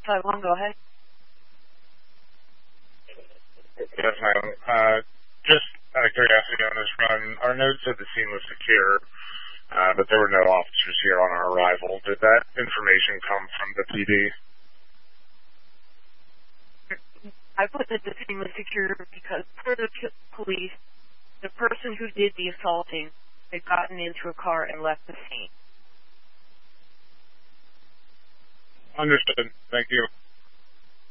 551, go ahead. Yes, ma'am. Just out of curiosity on this run, our note said the scene was secure, but there were no officers here on our arrival. Did that information come from the PD? I put that the scene was secure because per the police, the person who did the assaulting had gotten into a car and left the scene. Understood. Thank you.